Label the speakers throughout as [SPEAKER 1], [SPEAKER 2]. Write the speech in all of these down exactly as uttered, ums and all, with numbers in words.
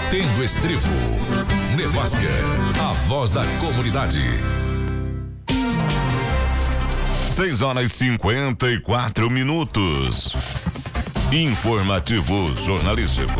[SPEAKER 1] Batendo Estribo. Nevasca, a voz da comunidade.
[SPEAKER 2] seis horas e cinquenta e quatro minutos. Informativo jornalístico.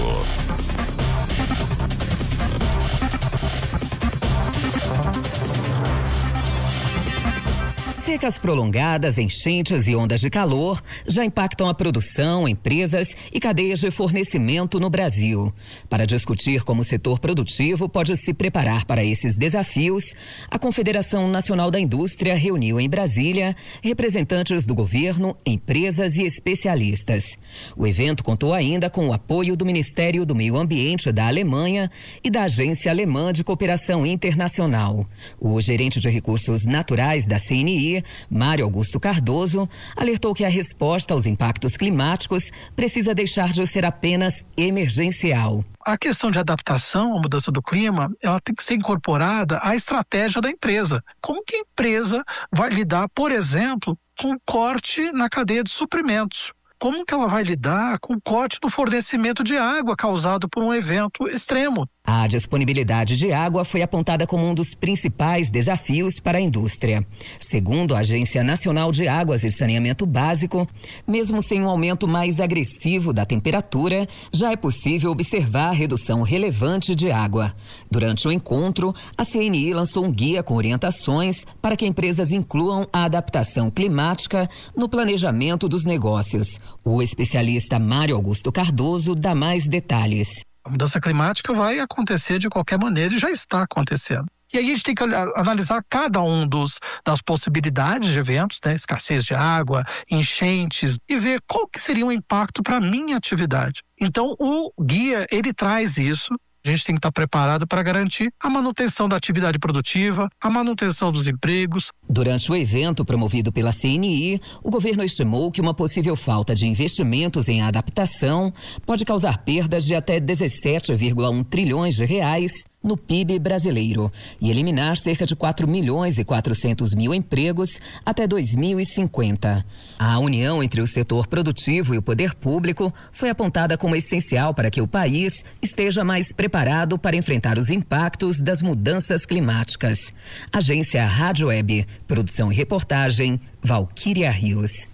[SPEAKER 3] Secas prolongadas, enchentes e ondas de calor já impactam a produção, empresas e cadeias de fornecimento no Brasil. Para discutir como o setor produtivo pode se preparar para esses desafios, a Confederação Nacional da Indústria reuniu em Brasília representantes do governo, empresas e especialistas. O evento contou ainda com o apoio do Ministério do Meio Ambiente da Alemanha e da Agência Alemã de Cooperação Internacional. O gerente de recursos naturais da C N I, Mário Augusto Cardoso, alertou que a resposta aos impactos climáticos precisa deixar de ser apenas emergencial.
[SPEAKER 4] A questão de adaptação à mudança do clima, ela tem que ser incorporada à estratégia da empresa. Como que a empresa vai lidar, por exemplo, com o corte na cadeia de suprimentos? Como que ela vai lidar com o corte no fornecimento de água causado por um evento extremo?
[SPEAKER 3] A disponibilidade de água foi apontada como um dos principais desafios para a indústria. Segundo a Agência Nacional de Águas e Saneamento Básico, mesmo sem um aumento mais agressivo da temperatura, já é possível observar redução relevante de água. Durante o encontro, a C N I lançou um guia com orientações para que empresas incluam a adaptação climática no planejamento dos negócios. O especialista Mário Augusto Cardoso dá mais detalhes.
[SPEAKER 4] A mudança climática vai acontecer de qualquer maneira e já está acontecendo. E aí a gente tem que analisar cada um dos, das possibilidades de eventos, né? Escassez de água, enchentes, e ver qual que seria o impacto para a minha atividade. Então o guia, ele traz isso. A gente tem que estar preparado para garantir a manutenção da atividade produtiva, a manutenção dos empregos.
[SPEAKER 3] Durante o evento promovido pela C N I, o governo estimou que uma possível falta de investimentos em adaptação pode causar perdas de até dezessete vírgula um trilhões de reais no P I B brasileiro e eliminar cerca de quatro milhões e quatrocentos mil empregos até dois mil e cinquenta. A união entre o setor produtivo e o poder público foi apontada como essencial para que o país esteja mais preparado para enfrentar os impactos das mudanças climáticas. Agência Rádio Web, produção e reportagem, Valquíria Rios.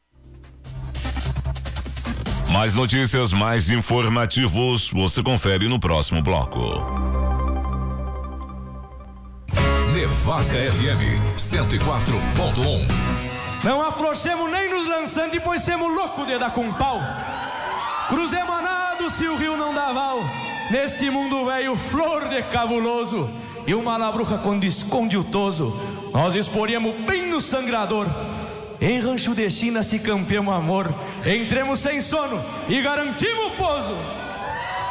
[SPEAKER 2] Mais notícias, mais informativos, você confere no próximo bloco.
[SPEAKER 1] Nevasca F M cento e quatro ponto um.
[SPEAKER 5] Não afrouxemos nem nos lançando, pois semos loucos de dar com pau. Cruzemos a nado se o rio não dá val. Neste mundo velho, flor de cabuloso, e uma labruca quando esconde o toso, nós exporíamos bem no sangrador. Em rancho de China se campeamos amor, entremos sem sono e garantimos o pouso.